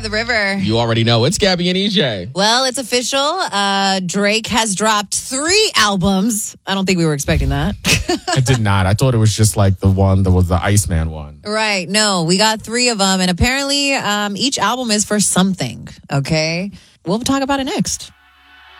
Drive the River. You already know. It's Gabby and EJ. Well, it's official. Drake has dropped 3 albums. I don't think we were expecting that. I did not. I thought it was just like the one that was the Iceman one. Right. No, we got 3 of them. And apparently each album is for something. Okay. We'll talk about it next.